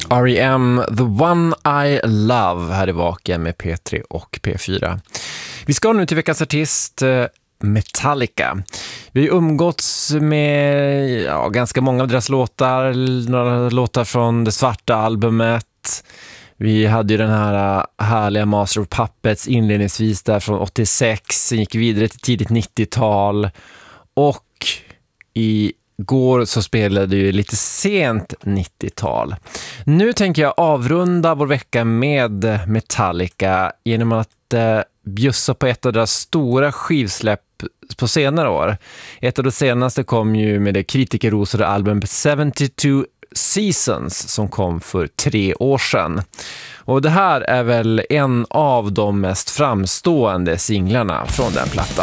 R.E.M. The One I Love här i Vaken med P3 och P4. Vi ska nu till veckans artist Metallica. Vi har umgåtts med ganska många av deras låtar, några låtar från det svarta albumet. Vi hade ju den här härliga Master of Puppets inledningsvis där från 86, sen gick vidare till tidigt 90-tal och igår så spelade ju lite sent 90-tal. Nu tänker jag avrunda vår vecka med Metallica genom att bjussa på ett av deras stora skivsläpp på senare år. Ett av de senaste kom ju med det kritikerrosade albumet 72 Seasons som kom för 3 år sedan. Och det här är väl en av de mest framstående singlarna från den plattan.